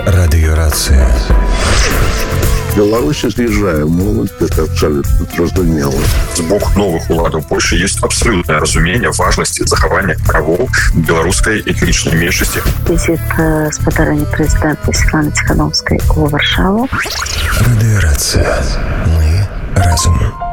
Радыёрацыя. Беларусі з'язджае моладзь, гэта абсалютна зразумела. З боку новых уладаў Польшчы ёсць абсалютнае разуменне важнасці захавання правоў беларускай этнічнай меншасці. Візіт спадарэння прэзідэнта Святланы Ціханаўскай у Варшаву. Радыёрацыя. Мы разум.